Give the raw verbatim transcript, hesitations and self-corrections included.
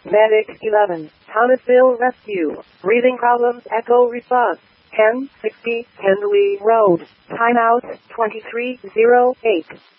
Medic eleven, Thomasville Rescue. Breathing problems, echo response. ten sixty Henley Road. Timeout twenty-three oh eight.